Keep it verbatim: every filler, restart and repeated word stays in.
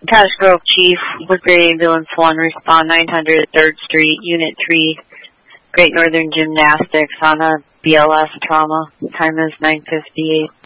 Cash Grove Chief, Woodbury Ambulance one, respond nine hundred third Street, Unit three, Great Northern Gymnastics on a B L S trauma. Time is nine fifty-eight.